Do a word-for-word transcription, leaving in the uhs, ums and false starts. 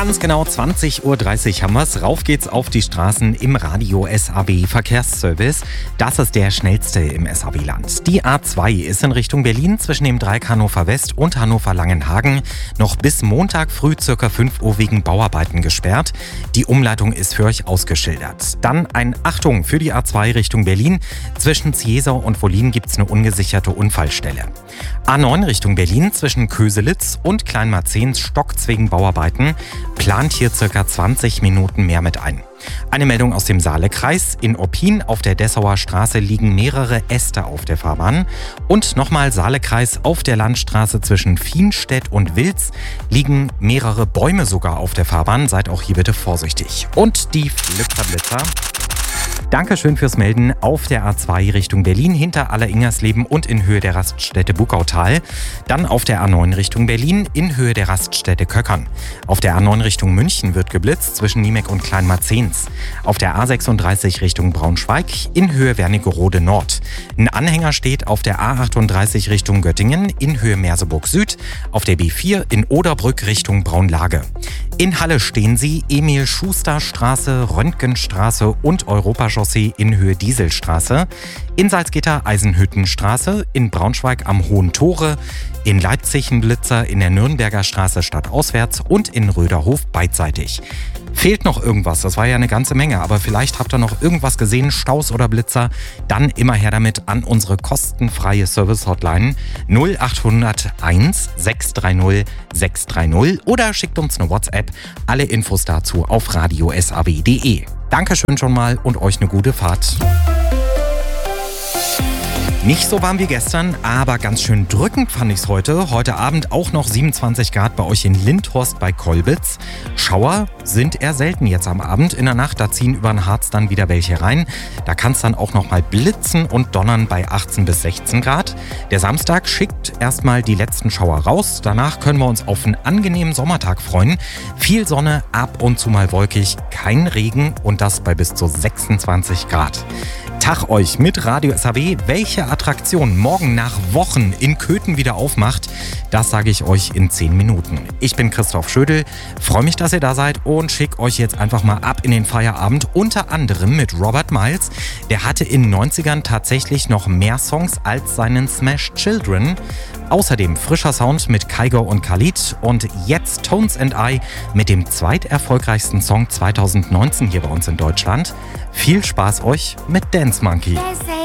Ganz genau zwanzig Uhr dreißig haben wir's. Rauf geht's auf die Straßen im Radio S A B Verkehrsservice. Das ist der schnellste im S A B-Land. Die A zwei ist in Richtung Berlin zwischen dem Dreieck Hannover West und Hannover-Langenhagen noch bis Montag früh ca. fünf Uhr wegen Bauarbeiten gesperrt. Die Umleitung ist für euch ausgeschildert. Dann ein Achtung für die A zwei Richtung Berlin. Zwischen Ziesau und Wollin gibt's eine ungesicherte Unfallstelle. A neun Richtung Berlin zwischen Köselitz und Kleinmarzens stockt's wegen Bauarbeiten. Plant hier ca. zwanzig Minuten mehr mit ein. Eine Meldung aus dem Saalekreis. In Oppin auf der Dessauer Straße liegen mehrere Äste auf der Fahrbahn. Und nochmal Saalekreis auf der Landstraße zwischen Fienstedt und Wilz liegen mehrere Bäume sogar auf der Fahrbahn. Seid auch hier bitte vorsichtig. Und die Flipperblitzer. Dankeschön fürs Melden auf der A zwei Richtung Berlin hinter Alleringersleben und in Höhe der Raststätte Buckautal. Dann auf der A neun Richtung Berlin in Höhe der Raststätte Köckern. Auf der A neun Richtung München wird geblitzt zwischen Niemek und Kleinmarzens. Auf der A sechsunddreißig Richtung Braunschweig in Höhe Wernigerode Nord. Ein Anhänger steht auf der A achtunddreißig Richtung Göttingen in Höhe Merseburg Süd. Auf der B vier in Oderbrück Richtung Braunlage. In Halle stehen sie Emil-Schuster-Straße, Röntgenstraße und Europachaussee in Höhe Dieselstraße. In Salzgitter Eisenhüttenstraße, in Braunschweig am Hohen Tore, in Leipzig ein Blitzer, in der Nürnberger Straße stadtauswärts und in Röderhof beidseitig. Fehlt noch irgendwas, das war ja eine ganze Menge, aber vielleicht habt ihr noch irgendwas gesehen, Staus oder Blitzer, dann immer her damit an unsere kostenfreie Service-Hotline null acht null eins sechs drei null sechs drei null oder schickt uns eine WhatsApp. Alle Infos dazu auf radio s a b punkt d e. Dankeschön schon mal und euch eine gute Fahrt. Nicht so warm wie gestern, aber ganz schön drückend fand ich es heute. Heute Abend auch noch siebenundzwanzig Grad bei euch in Lindhorst bei Kolbitz. Schauer sind eher selten jetzt am Abend. In der Nacht, da ziehen über den Harz dann wieder welche rein. Da kann es dann auch noch mal blitzen und donnern bei achtzehn bis sechzehn Grad. Der Samstag schickt erstmal die letzten Schauer raus. Danach können wir uns auf einen angenehmen Sommertag freuen. Viel Sonne, ab und zu mal wolkig, kein Regen und das bei bis zu sechsundzwanzig Grad. Tag euch mit Radio S A B. Welche Attraktion morgen nach Wochen in Köthen wieder aufmacht, das sage ich euch in zehn Minuten. Ich bin Christoph Schödel, freue mich, dass ihr da seid und schicke euch jetzt einfach mal ab in den Feierabend, unter anderem mit Robert Miles. Der hatte in den neunzigern tatsächlich noch mehr Songs als seinen Smash Children. Außerdem frischer Sound mit Kygo und Khalid und jetzt Tones and I mit dem zweiterfolgreichsten Song zweitausendneunzehn hier bei uns in Deutschland. Viel Spaß euch mit Dance Monkey.